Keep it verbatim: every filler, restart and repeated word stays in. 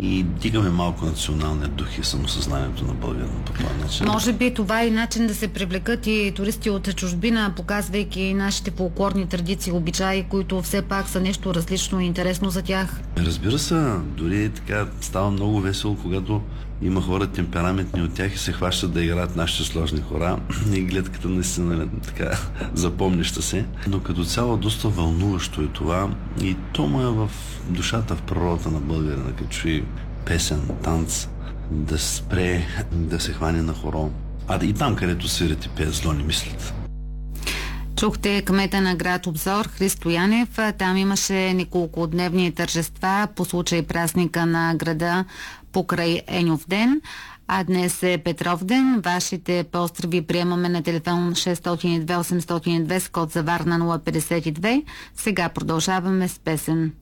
и дигаме малко националния дух и самосъзнанието на българина по това начин. Може би това е начин да се привлекат и туристи от чужбина, показвайки нашите фолклорни традиции, обичаи, които все пак са нещо различно и интересно за тях. Разбира се, дори така става много весело, когато има хора темпераментни от тях и се хващат да играят нашите сложни хора и гледката наистина така запомнища се. Но като цяло доста вълнуващо е това и то му е в душата, в природата на българина, като чуи песен, танц, да спре, да се хване на хоро. А и там, където свирят и пеят, зло не мислят. Чухте кмета на град Обзор Христо Янев. Там имаше неколкодневни тържества по случай празника на града покрай Еньов ден. А днес е Петров ден. Вашите поздрави приемаме на телефон шест едно две осем зero две с код за Варна нула петдесет и две. Сега продължаваме с песен.